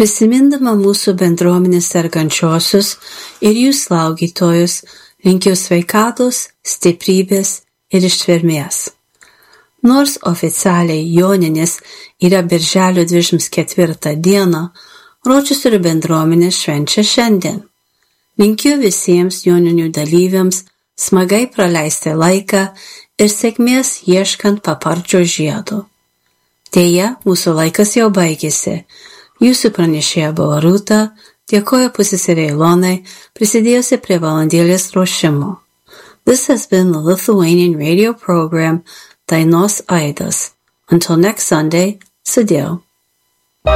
Prisimindama mūsų bendruomenės sergančiosius ir jų slaugytojus, linkiu sveikatos, stiprybės ir ištvermės. Nors oficialiai Joninės yra birželio 24 dieną, Ročesterio bendruomenė švenčia šiandien. Linkiu visiems joninių dalyviams smagiai praleisti laiką ir sėkmės ieškant paparčio žiedo. Deja, mūsų laikas jau baigėsi. Jūsų pranešėja buvo Rūta, dėkoju pusseserei Ilonai, prisidėjusi prie valandėlės ruošimo. This has been the Lithuanian radio program Dainos Aidas. Until next Sunday, sudie.